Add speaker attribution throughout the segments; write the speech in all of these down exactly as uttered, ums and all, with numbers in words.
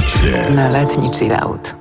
Speaker 1: Nastaw się
Speaker 2: na letni chillout.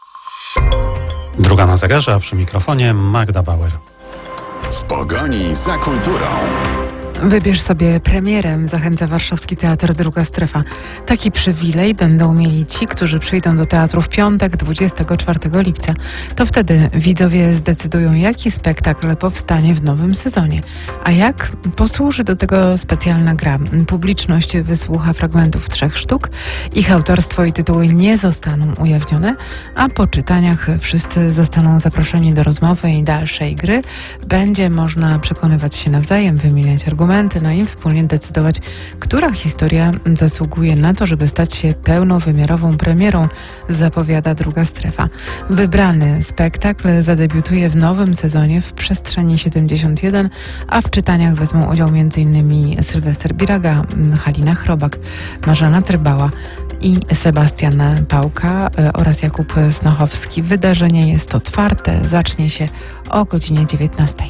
Speaker 3: Druga na zegarze, a przy mikrofonie Magda Bauer.
Speaker 1: w pogoni za kulturą.
Speaker 2: Wybierz sobie premierę, zachęca Warszawski Teatr Druga Strefa. Taki przywilej będą mieli ci, którzy przyjdą do teatru w piątek, dwudziestego czwartego lipca. To wtedy widzowie zdecydują, jaki spektakl powstanie w nowym sezonie. A jak? Posłuży do tego specjalna gra. Publiczność wysłucha fragmentów trzech sztuk. Ich autorstwo i tytuły nie zostaną ujawnione, a po czytaniach wszyscy zostaną zaproszeni do rozmowy i dalszej gry. Będzie można przekonywać się nawzajem, wymieniać argumenty, no i wspólnie decydować, która historia zasługuje na to, żeby stać się pełnowymiarową premierą, zapowiada Druga Strefa. Wybrany spektakl zadebiutuje w nowym sezonie w Przestrzeni siedemdziesiąt jeden, a w czytaniach wezmą udział m.in. Sylwester Biraga, Halina Chrobak, Marzena Trybała i Sebastian Pałka oraz Jakub Snochowski. Wydarzenie jest otwarte, zacznie się o godzinie dziewiętnastej.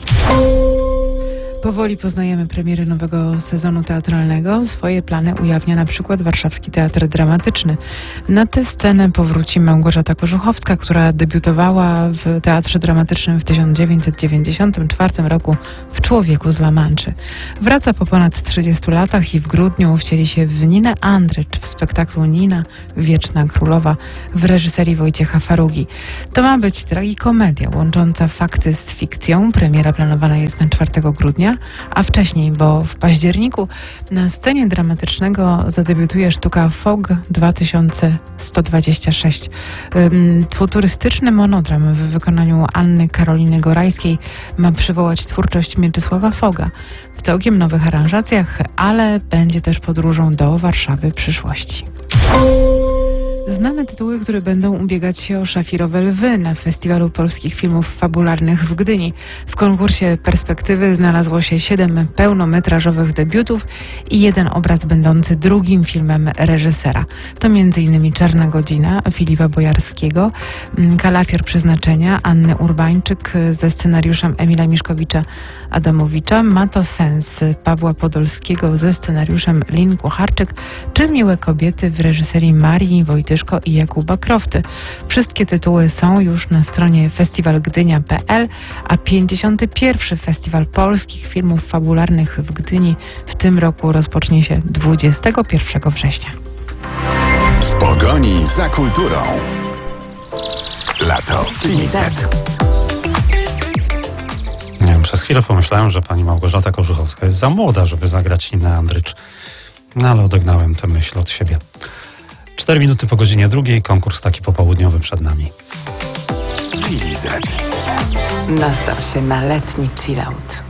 Speaker 2: Powoli poznajemy premiery nowego sezonu teatralnego. Swoje plany ujawnia na przykład Warszawski Teatr Dramatyczny. Na tę scenę powróci Małgorzata Kożuchowska, która debiutowała w Teatrze Dramatycznym w tysiąc dziewięćset dziewięćdziesiątym czwartym roku w Człowieku z La Manczy. Wraca po ponad trzydziestu latach i w grudniu wcieli się w Ninę Andrycz w spektaklu Nina, Wieczna Królowa w reżyserii Wojciecha Farugi. To ma być tragikomedia łącząca fakty z fikcją. Premiera planowana jest na czwartego grudnia. A wcześniej, bo w październiku na scenie dramatycznego zadebiutuje sztuka Fog dwa tysiące sto dwadzieścia sześć. Futurystyczny monodram w wykonaniu Anny Karoliny Gorajskiej ma przywołać twórczość Mieczysława Foga w całkiem nowych aranżacjach, ale będzie też podróżą do Warszawy przyszłości. Znamy tytuły, które będą ubiegać się o szafirowe lwy na Festiwalu Polskich Filmów Fabularnych w Gdyni. W konkursie Perspektywy znalazło się siedem pełnometrażowych debiutów i jeden obraz będący drugim filmem reżysera. To między innymi Czarna Godzina Filipa Bojarskiego, Kalafior Przeznaczenia Anny Urbańczyk ze scenariuszem Emila Miszkowicza-Adamowicza, Ma to sens Pawła Podolskiego ze scenariuszem Lin Kucharczyk, czy Miłe kobiety w reżyserii Marii Wojtyszko i Jakuba Krofty. Wszystkie tytuły są już na stronie festiwal gdynia kropka pe el, a pięćdziesiąty pierwszy Festiwal Polskich Filmów Fabularnych w Gdyni w tym roku rozpocznie się dwudziestego pierwszego września.
Speaker 1: W pogoni za kulturą. Lato w G Z.
Speaker 3: Nie wiem, przez chwilę pomyślałem, że pani Małgorzata Kożuchowska jest za młoda, żeby zagrać Ninę Andrycz. No ale odegnałem tę myśl od siebie. Cztery minuty po godzinie drugiej, konkurs taki popołudniowy przed nami.
Speaker 1: G Z.
Speaker 2: Nastaw się na letni chillout.